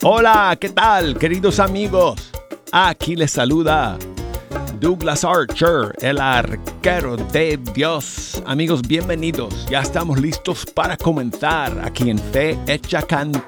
Hola, ¿qué tal, queridos amigos? Aquí les saluda Douglas Archer, el arquero de Dios. Amigos, bienvenidos. Ya estamos listos para comenzar aquí en Fe Hecha Canción.